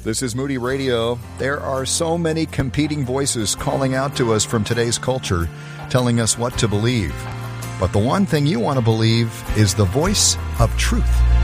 This is Moody Radio. There are so many competing voices calling out to us from today's culture, telling us what to believe. But the one thing you want to believe is the voice of truth.